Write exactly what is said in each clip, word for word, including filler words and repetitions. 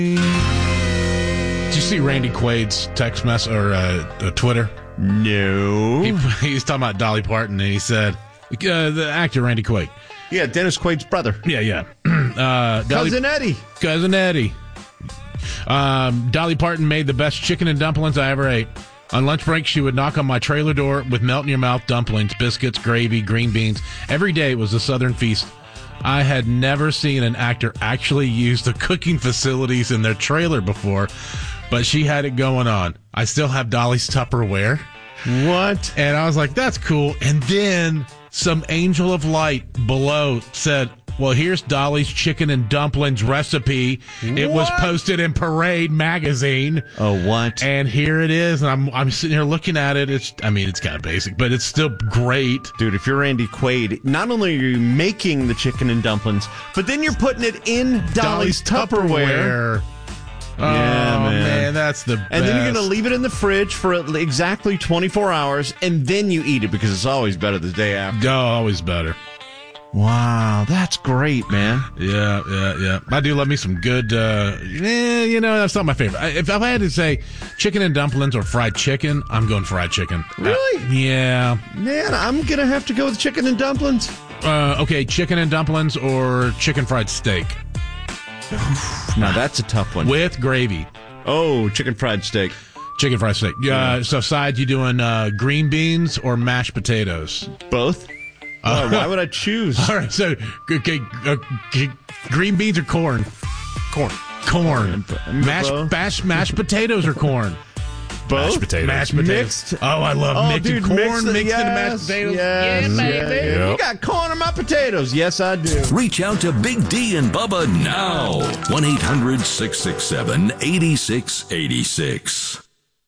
Did you see Randy Quaid's text mess or uh, uh, Twitter? No. He, he was talking about Dolly Parton, and he said, uh, the actor Randy Quaid. Yeah, Dennis Quaid's brother. Yeah, yeah. Uh, Dolly, Cousin Eddie. Cousin Eddie. Um, Dolly Parton made the best chicken and dumplings I ever ate. On lunch break, she would knock on my trailer door with melt-in-your-mouth dumplings, biscuits, gravy, green beans. Every day was a Southern feast. I had never seen an actor actually use the cooking facilities in their trailer before, but she had it going on. I still have Dolly's Tupperware. What? And I was like, that's cool. And then some angel of light below said, well, here's Dolly's chicken and dumplings recipe. What? It was posted in Parade magazine. Oh, what? And here it is. And I'm I'm sitting here looking at it. It's I mean, it's kind of basic, but it's still great. Dude, if you're Randy Quaid, not only are you making the chicken and dumplings, but then you're putting it in Dolly's, Dolly's Tupperware. Tupperware. Oh, yeah, man. man, that's the best. And then you're going to leave it in the fridge for exactly twenty-four hours, and then you eat it because it's always better the day after. Oh, always better. Wow, that's great, man. Yeah, yeah, yeah. I do love me some good, uh, eh, you know, that's not my favorite. If I had to say chicken and dumplings or fried chicken, I'm going fried chicken. Really? Uh, yeah. Man, I'm going to have to go with chicken and dumplings. Uh, okay, chicken and dumplings or chicken fried steak? Now, that's a tough one. With gravy. Oh, chicken fried steak. Chicken fried steak. Uh, yeah. So, sides, you doing uh, green beans or mashed potatoes? Both. Uh, why would I choose? All right, so okay, uh, green beans or corn? Corn. Corn. Mashed, mashed, mashed potatoes or corn? Both? Mashed potatoes. Mashed potatoes. Mixed. Oh, I love oh, mixed dude, corn mixed, mixed yes, into mashed potatoes. Yes, yeah, baby. Yeah, yep. You got corn in my potatoes. Yes, I do. Reach out to Big D and Bubba now. one eight hundred six six seven eight six eight six.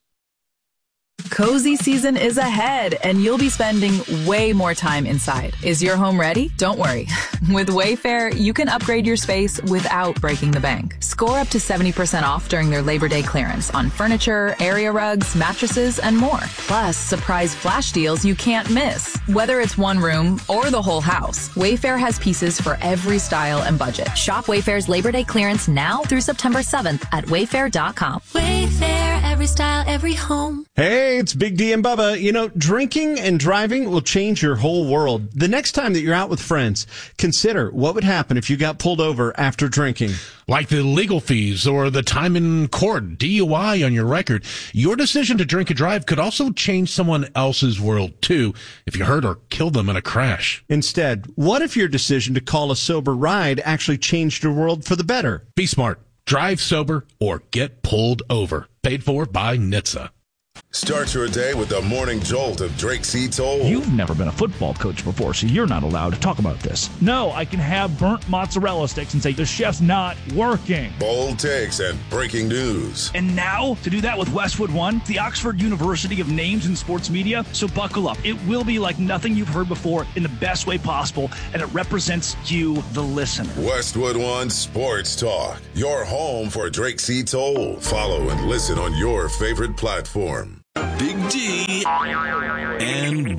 Cozy season is ahead, and you'll be spending way more time inside. Is your home ready? Don't worry. With Wayfair, you can upgrade your space without breaking the bank. Score up to seventy percent off during their Labor Day clearance on furniture, area rugs, mattresses, and more. Plus, surprise flash deals you can't miss. Whether it's one room or the whole house, Wayfair has pieces for every style and budget. Shop Wayfair's Labor Day clearance now through September seventh at wayfair dot com. Wayfair, every style, every home. Hey, it's Big D and Bubba. You know, drinking and driving will change your whole world. The next time that you're out with friends, consider what would happen if you got pulled over after drinking. Like the legal fees or the time in court, D U I on your record. Your decision to drink and drive could also change someone else's world, too, if you hurt or killed them in a crash. Instead, what if your decision to call a sober ride actually changed your world for the better? Be smart. Drive sober or get pulled over. Paid for by N H T S A. Start your day with the morning jolt of Drake C. Toll. You've never been a football coach before, so you're not allowed to talk about this. No, I can have burnt mozzarella sticks and say the chef's not working. Bold takes and breaking news. And now, to do that with Westwood One, the Oxford University of Names in Sports Media. So buckle up. It will be like nothing you've heard before in the best way possible, and it represents you, the listener. Westwood One Sports Talk, your home for Drake C. Toll. Follow and listen on your favorite platform. Big D and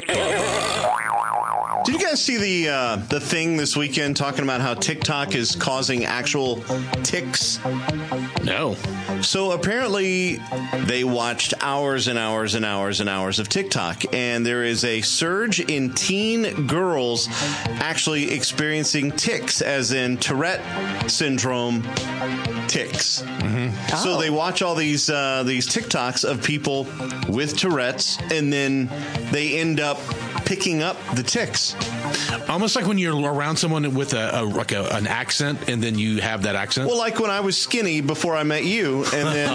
Bubba. Did you guys see the uh, the thing this weekend talking about how TikTok is causing actual ticks? No. So apparently they watched hours and hours and hours and hours of TikTok, and there is a surge in teen girls actually experiencing tics, as in Tourette syndrome tics. Mm-hmm. So oh. they watch all these uh, these TikToks of people with Tourette's, and then they end up picking up the tics. Almost like when you're around someone with a, a like a, an accent, and then you have that accent. Well, like when I was skinny before I met you, and then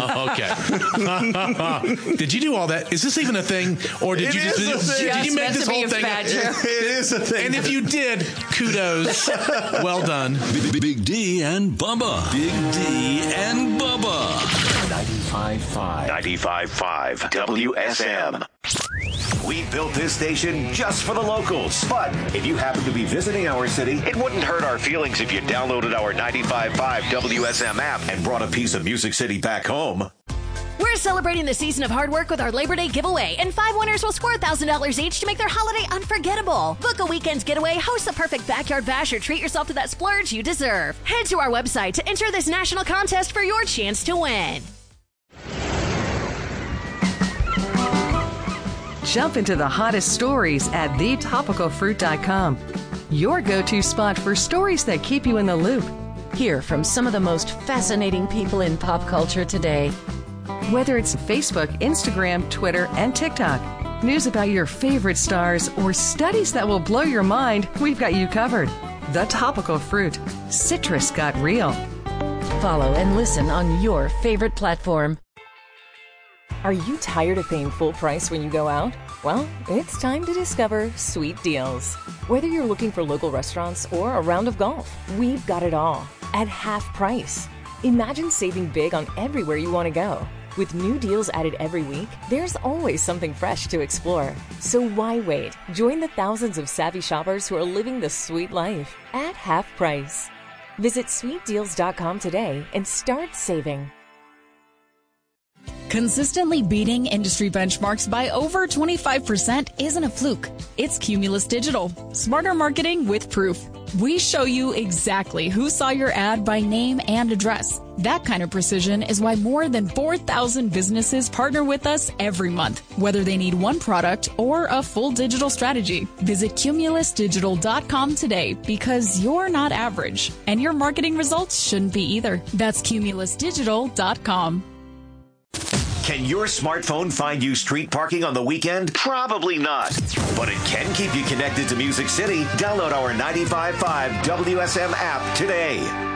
okay. Did you do all that? Is this even a thing, or did it you just did, did you make this whole thing? It, it is a thing. And if you did, kudos, well done. Big, Big D and Bubba. Big D and Bubba. ninety-five point five ninety-five point five W S M. We built this station just for the locals. But if you happen to be visiting our city, it wouldn't hurt our feelings if you downloaded our ninety-five point five W S M app and brought a piece of Music City back home. We're celebrating the season of hard work with our Labor Day giveaway, and five winners will score one thousand dollars each to make their holiday unforgettable. Book a weekend's getaway, host the perfect backyard bash, or treat yourself to that splurge you deserve. Head to our website to enter this national contest for your chance to win. Jump into the hottest stories at the topical fruit dot com. Your go-to spot for stories that keep you in the loop. Hear from some of the most fascinating people in pop culture today. Whether it's Facebook, Instagram, Twitter, and TikTok, news about your favorite stars, or studies that will blow your mind, we've got you covered. The Topical Fruit. Citrus got real. Follow and listen on your favorite platform. Are you tired of paying full price when you go out? Well, it's time to discover Sweet Deals. Whether you're looking for local restaurants or a round of golf, we've got it all at half price. Imagine saving big on everywhere you want to go. With new deals added every week, there's always something fresh to explore. So why wait? Join the thousands of savvy shoppers who are living the sweet life at half price. Visit sweet deals dot com today and start saving. Consistently beating industry benchmarks by over twenty-five percent isn't a fluke. It's Cumulus Digital. Smarter marketing with proof. We show you exactly who saw your ad by name and address. That kind of precision is why more than four thousand businesses partner with us every month, whether they need one product or a full digital strategy. Visit cumulus digital dot com today, because you're not average, and your marketing results shouldn't be either. That's cumulus digital dot com. Can your smartphone find you street parking on the weekend? Probably not. But it can keep you connected to Music City. Download our ninety-five point five W S M app today.